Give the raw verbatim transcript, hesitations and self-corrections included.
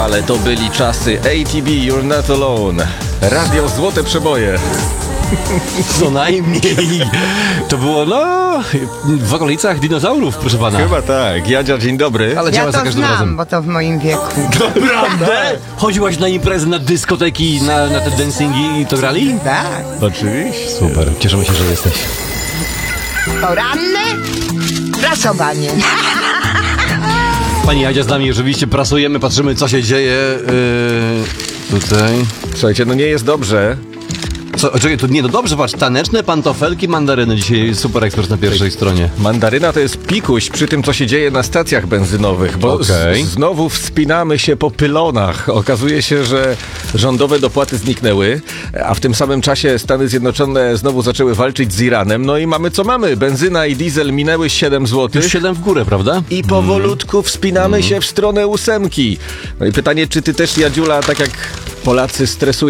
Ale to byli czasy A T B, You're Not Alone. Radio Złote Przeboje. Co najmniej. To było, no, w okolicach dinozaurów, proszę pana. Chyba tak. Jadzia, dzień dobry. Ale Ja działa za to każdym znam, razem. bo to w moim wieku. Naprawdę? Chodziłaś na imprezy, na dyskoteki, na, na te dancingi i to grali? Tak. Oczywiście. Super, cieszymy się, że jesteś. Poranne prasowanie. Pani Jadzia z nami oczywiście prasujemy, patrzymy co się dzieje yy, tutaj. Słuchajcie, no nie jest dobrze. Co, czekaj, to nie, no dobrze, patrz, taneczne pantofelki, mandaryny, dzisiaj Super Ekspres na pierwszej stronie. Mandaryna to jest pikuś przy tym, co się dzieje na stacjach benzynowych, bo Okej. z, znowu wspinamy się po pylonach. Okazuje się, że rządowe dopłaty zniknęły, a w tym samym czasie Stany Zjednoczone znowu zaczęły walczyć z Iranem. No i mamy co mamy. Benzyna i diesel minęły siedem złotych. Już siedem w górę, prawda? I powolutku wspinamy się w stronę ósemki. No i pytanie, czy ty też, Jadziula, tak jak Polacy stresują